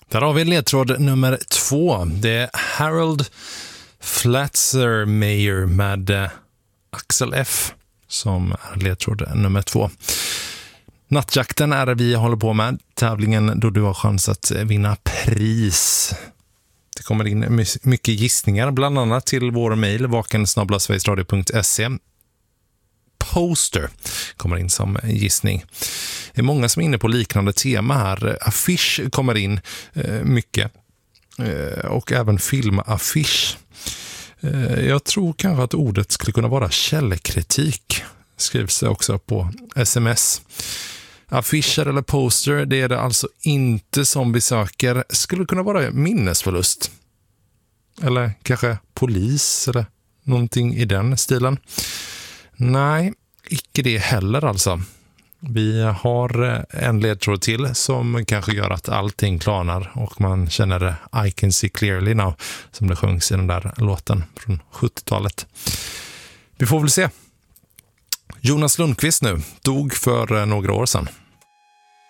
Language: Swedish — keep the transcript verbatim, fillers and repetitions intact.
Där har vi ledtråd nummer två. Det är Harold Flatzer-Mayer med eh, Axel F som är ledtråd nummer två. Nattjakten är det vi håller på med. Tävlingen då du har chans att vinna pris. Det kommer in mycket gissningar, bland annat till vår mejl vaken snabel-a sverigesradio punkt se. Poster kommer in som gissning. Det är många som är inne på liknande tema här. Affisch kommer in eh, mycket. Eh, och även filmaffisch. Eh, jag tror kanske att ordet skulle kunna vara källkritik. Skrivs det också på sms. Affischer eller poster, det är det alltså inte som vi söker. Skulle kunna vara minnesförlust. Eller kanske polis eller någonting i den stilen. Nej, icke det heller alltså. Vi har en ledtråd till som kanske gör att allting klarnar och man känner I can see clearly now som det sjungs i den där låten från sjuttiotalet. Vi får väl se. Jonas Lundqvist nu dog för några år sedan.